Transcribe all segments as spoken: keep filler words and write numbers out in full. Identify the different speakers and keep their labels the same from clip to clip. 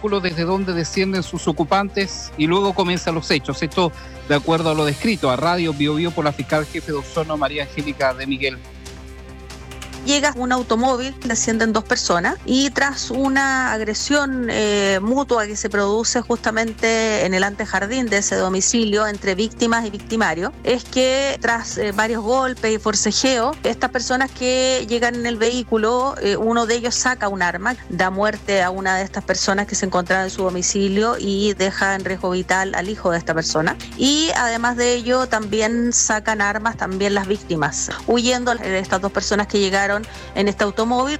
Speaker 1: vehículo desde donde descienden sus ocupantes y luego comienzan los hechos. Esto de acuerdo a lo descrito a Radio Bio Bio por la fiscal jefe de Osorno, María Angélica de Miguel.
Speaker 2: Llega un automóvil, descienden dos personas y tras una agresión eh, mutua que se produce justamente en el antejardín de ese domicilio entre víctimas y victimarios, es que tras eh, varios golpes y forcejeo, estas personas que llegan en el vehículo, eh, uno de ellos saca un arma, da muerte a una de estas personas que se encontraba en su domicilio y deja en riesgo vital al hijo de esta persona. Y además de ello también sacan armas también las víctimas, huyendo de estas dos personas que llegaron en este automóvil.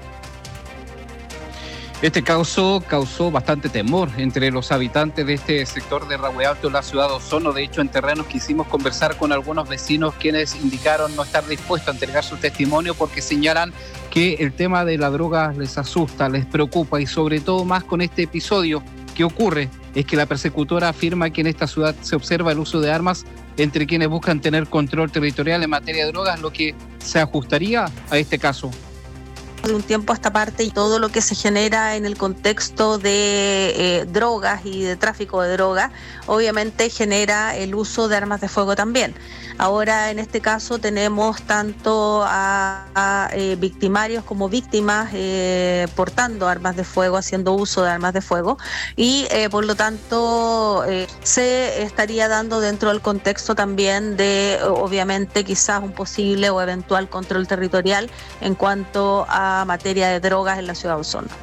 Speaker 1: Este caso causó bastante temor entre los habitantes de este sector de Rahue Alto, en la ciudad de Osorno. De hecho, en terrenos quisimos conversar con algunos vecinos quienes indicaron no estar dispuestos a entregar su testimonio porque señalan que el tema de la droga les asusta, les preocupa y sobre todo más con este episodio que ocurre es que la persecutora afirma que en esta ciudad se observa el uso de armas entre quienes buscan tener control territorial en materia de drogas, lo que se ajustaría a este caso.
Speaker 2: De un tiempo a esta parte y todo lo que se genera en el contexto de eh, drogas y de tráfico de drogas, obviamente genera el uso de armas de fuego también. Ahora en este caso tenemos tanto a, a eh, victimarios como víctimas eh, portando armas de fuego, haciendo uso de armas de fuego y eh, por lo tanto eh, se estaría dando dentro del contexto también de obviamente quizás un posible o eventual control territorial en cuanto a materia de drogas en la ciudad de Osorno.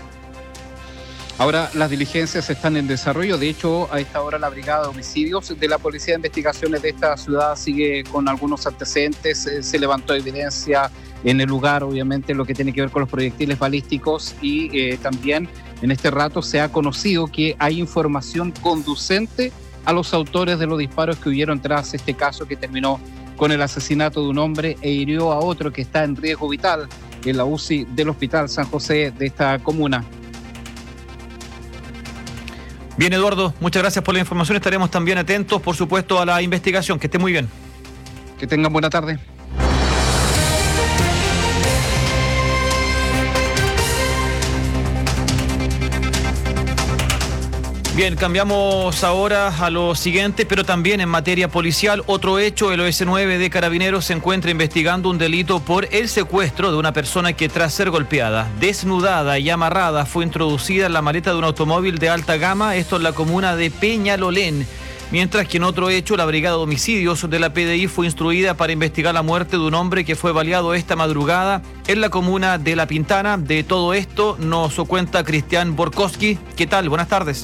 Speaker 1: Ahora las diligencias están en desarrollo. De hecho, a esta hora la Brigada de Homicidios de la Policía de Investigaciones de esta ciudad sigue con algunos antecedentes. Eh, se levantó evidencia en el lugar, obviamente, lo que tiene que ver con los proyectiles balísticos y eh, también en este rato se ha conocido que hay información conducente a los autores de los disparos que huyeron tras este caso que terminó con el asesinato de un hombre e hirió a otro que está en riesgo vital en la U C I del Hospital San José de esta comuna.
Speaker 3: Bien, Eduardo, muchas gracias por la información. Estaremos también atentos, por supuesto, a la investigación. Que esté muy bien.
Speaker 1: Que tengan buena tarde.
Speaker 3: Bien, cambiamos ahora a lo siguiente, pero también en materia policial. Otro hecho, el O S nueve de Carabineros se encuentra investigando un delito por el secuestro de una persona que tras ser golpeada, desnudada y amarrada fue introducida en la maleta de un automóvil de alta gama, esto en la comuna de Peñalolén. Mientras que en otro hecho, la Brigada de Homicidios de la P D I fue instruida para investigar la muerte de un hombre que fue baleado esta madrugada en la comuna de La Pintana. De todo esto nos cuenta Cristian Borkowski. ¿Qué tal? Buenas tardes.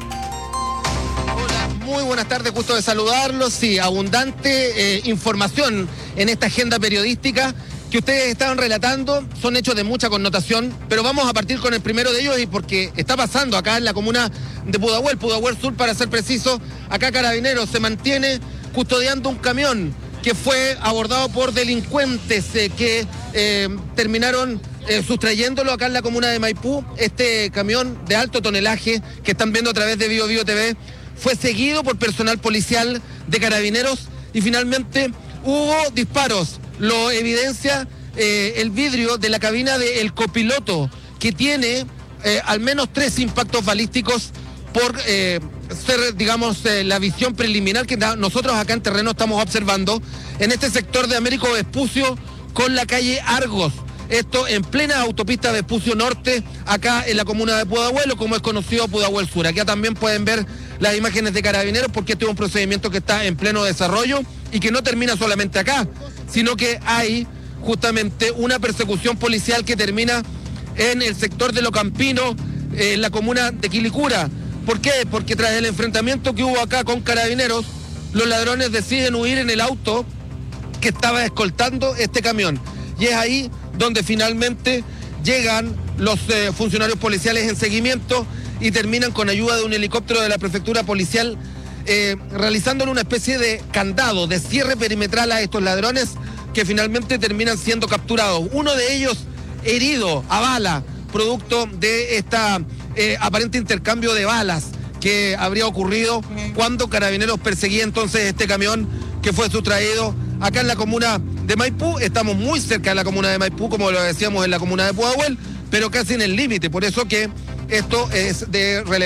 Speaker 4: Muy buenas tardes, gusto de saludarlos. Sí, abundante eh, información en esta agenda periodística que ustedes estaban relatando. Son hechos de mucha connotación, pero vamos a partir con el primero de ellos y porque está pasando acá en la comuna de Pudahuel, Pudahuel Sur para ser preciso. Acá Carabineros se mantiene custodiando un camión que fue abordado por delincuentes eh, que eh, terminaron eh, sustrayéndolo acá en la comuna de Maipú. Este camión de alto tonelaje que están viendo a través de Bio Bio T V fue seguido por personal policial de Carabineros y finalmente hubo disparos. Lo evidencia eh, el vidrio de la cabina del copiloto, que tiene eh, al menos tres impactos balísticos por eh, ser, digamos, eh, la visión preliminar que nosotros acá en terreno estamos observando en este sector de Américo Vespucio con la calle Argos. Esto en plena autopista Vespucio Norte, acá en la comuna de Pudahuel, o como es conocido Pudahuel Sur. Acá también pueden ver las imágenes de Carabineros, porque este es un procedimiento que está en pleno desarrollo y que no termina solamente acá, sino que hay justamente una persecución policial que termina en el sector de Locampino, en la comuna de Quilicura. ¿Por qué? Porque tras el enfrentamiento que hubo acá con Carabineros, los ladrones deciden huir en el auto que estaba escoltando este camión. Y es ahí donde finalmente llegan los eh, funcionarios policiales en seguimiento y terminan con ayuda de un helicóptero de la prefectura policial eh, realizándole una especie de candado, de cierre perimetral a estos ladrones que finalmente terminan siendo capturados. Uno de ellos herido a bala, producto de esta eh, aparente intercambio de balas que habría ocurrido cuando Carabineros perseguía entonces este camión que fue sustraído acá en la comuna de Maipú. Estamos muy cerca de la comuna de Maipú, como lo decíamos, en la comuna de Pudahuel, pero casi en el límite. Por eso que esto es de relevancia.